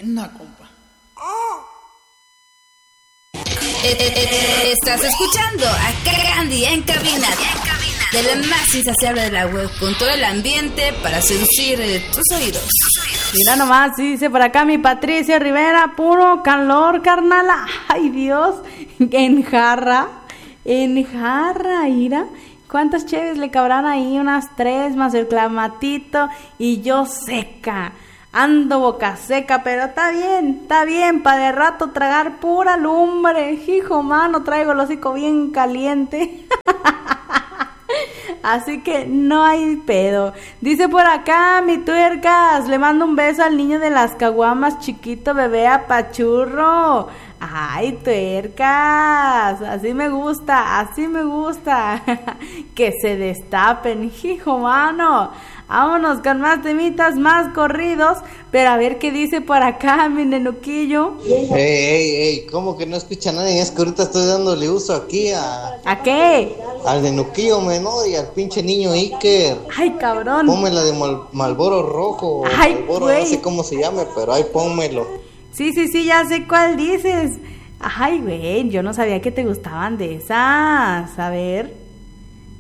buena, compa. Estás escuchando a Candy en cabina, de la más insaciable de la web, con todo el ambiente para seducir tus oídos. Mira nomás, dice por acá mi Patricia Rivera, puro calor, carnala. Ay, Dios, en jarra, mira. ¿Cuántas cheves le cabrán ahí? Unas 3 más el clamatito y yo seca. Ando boca seca, pero está bien, para de rato tragar pura lumbre. Hijo, mano, traigo el hocico bien caliente. Así que no hay pedo. Dice por acá mi tuercas, le mando un beso al niño de las caguamas, chiquito bebé apachurro. Ay, tuercas, así me gusta. Que se destapen, hijo mano. Vámonos con más temitas, más corridos. Pero a ver qué dice por acá mi nenuquillo. Ey, ¿cómo que no escucha a nadie? Es que ahorita estoy dándole uso aquí ¿A qué? al nenuquillo menor y al pinche niño Iker. Ay, cabrón. Pónmela de Malboro Rojo. Ay, Malboro, güey. no sé cómo se llame, pero ahí pónmelo. Sí, ya sé cuál dices. Ay, güey, yo no sabía que te gustaban de esas. A ver.